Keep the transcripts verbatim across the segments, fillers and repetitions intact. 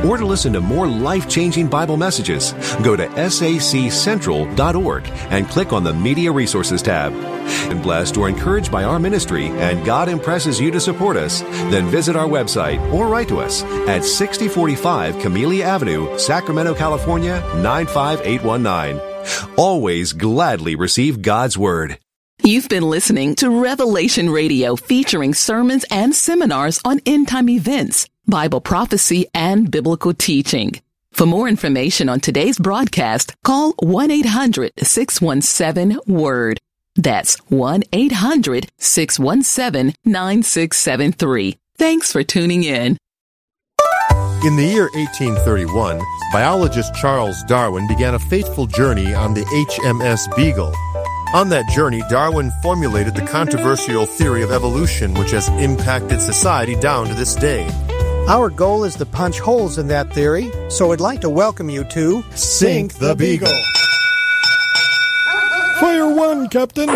or to listen to more life-changing Bible messages, go to S A C central dot org and click on the Media Resources tab. And blessed or encouraged by our ministry and God impresses you to support us, then visit our website or write to us at sixty forty-five Camellia Avenue, Sacramento, California, nine five eight one nine. Always gladly receive God's Word. You've been listening to Revelation Radio, featuring sermons and seminars on end-time events, Bible prophecy, and biblical teaching. For more information on today's broadcast, call one eight hundred six one seven word. That's one eight hundred six one seven nine six seven three. Thanks for tuning in. In the year eighteen thirty-one, biologist Charles Darwin began a fateful journey on the H M S Beagle. On that journey, Darwin formulated the controversial theory of evolution, which has impacted society down to this day. Our goal is to punch holes in that theory, so I'd like to welcome you to Sink the Beagle. Fire one, Captain.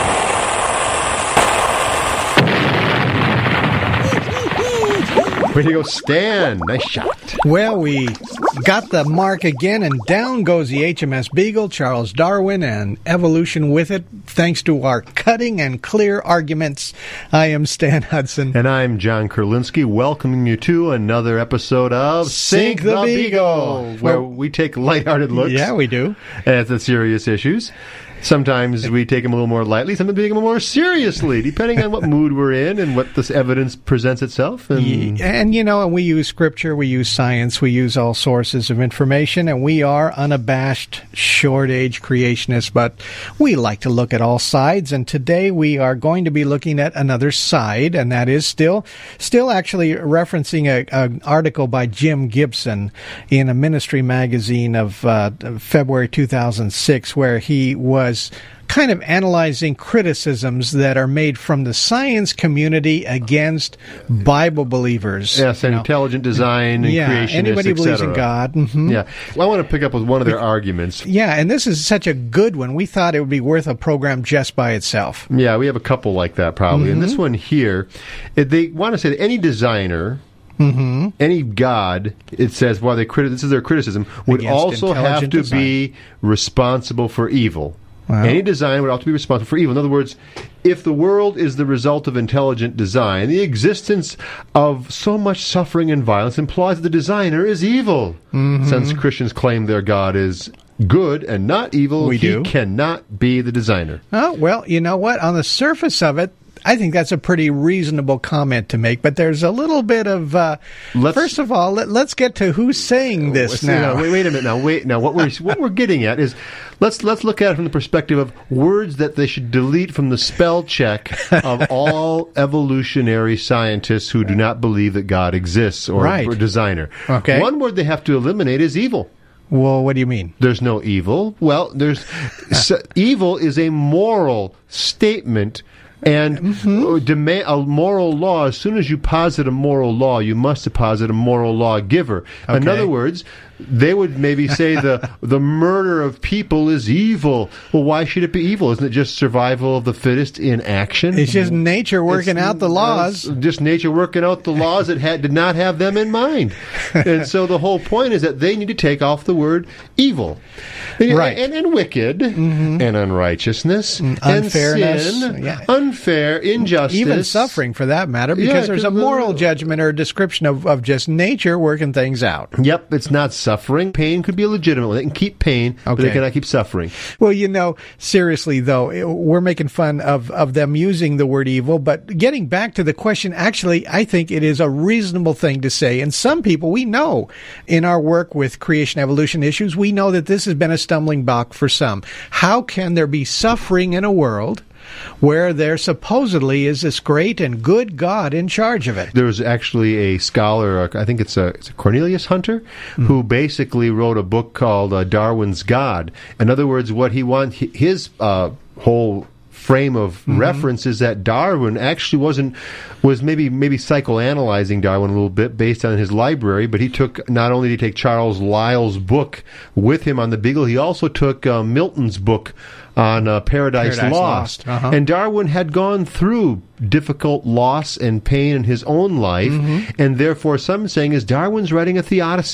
Way to go, Stan. Nice shot. Well, we got the mark again, and down goes the H M S Beagle, Charles Darwin, and evolution with it, thanks to our cutting and clear arguments. I am Stan Hudson. And I'm John Kurlinski, welcoming you to another episode of Sink the Beagle, where we take lighthearted looks. Yeah, we do. At the serious issues. Sometimes we take them a little more lightly, sometimes we take them more seriously, depending on what mood we're in and what this evidence presents itself. And, and you know, and we use scripture, we use science, we use all sources of information, and we are unabashed short-age creationists, but we like to look at all sides, and today we are going to be looking at another side, and that is still still actually referencing an article by Jim Gibson in a ministry magazine of uh, February two thousand six, where he was kind of analyzing criticisms that are made from the science community against Bible believers. Yes, and intelligent design and yeah, creationists, anybody who believes in et cetera. God. Mm-hmm. Yeah. Well, I want to pick up with one of their arguments. Yeah, and this is such a good one. We thought it would be worth a program just by itself. Yeah, we have a couple like that probably. Mm-hmm. And this one here, they want to say that any designer, Mm-hmm. any God, it says, while they criti- this is their criticism, would Against also have to intelligent be responsible for evil. Wow. Any design would have to be responsible for evil. In other words, if the world is the result of intelligent design, the existence of so much suffering and violence implies that the designer is evil. Mm-hmm. Since Christians claim their God is good and not evil, We he do. cannot be the designer. Oh, well, you know what? On the surface of it, I think that's a pretty reasonable comment to make, but there's a little bit of, uh, first of all, let, let's get to who's saying this Wait, now. wait, wait a minute now. Wait now. What we're what we're getting at is let's let's look at it from the perspective of words that they should delete from the spell check of all evolutionary scientists who do not believe that God exists or Right. a designer. Okay. One word they have to eliminate is evil. Well, what do you mean? There's no evil. Well, there's so, evil is a moral statement. And mm-hmm. demand a moral law. As soon as you posit a moral law, you must deposit a moral lawgiver. Okay. In other words, they would maybe say the the murder of people is evil. Well, why should it be evil? Isn't it just survival of the fittest in action? It's just nature working It's, out the laws. uh, just nature working out the laws that had, did not have them in mind. And so the whole point is that they need to take off the word evil. Right. And, and wicked, Mm-hmm. and unrighteousness, and Unfairness. sin, Yeah. unfair, injustice. Even suffering, for that matter, because Yeah, there's a 'cause the- moral judgment or a description of, of just nature working things out. Yep, it's not suffering. Pain could be a legitimate one. They can keep pain, but they Okay. cannot keep suffering. Well, you know, seriously, though, it- we're making fun of, of them using the word evil, but getting back to the question, actually, I think it is a reasonable thing to say. And some people, we know in our work with creation evolution issues, we know that this has been a stumbling block for some. How can there be suffering in a world where there supposedly is this great and good God in charge of it? There was actually a scholar, I think it's a, it's a Cornelius Hunter, mm. who basically wrote a book called uh, Darwin's God. In other words, what he wants, his uh, whole frame of mm-hmm. reference is that Darwin actually wasn't was maybe maybe psychoanalyzing Darwin a little bit based on his library, but he took not only did he take Charles Lyell's book with him on the Beagle, he also took uh, Milton's book on uh, Paradise, Paradise Lost. Lost. Uh-huh. And Darwin had gone through difficult loss and pain in his own life, mm-hmm. and therefore some saying is Darwin's writing a theodicy.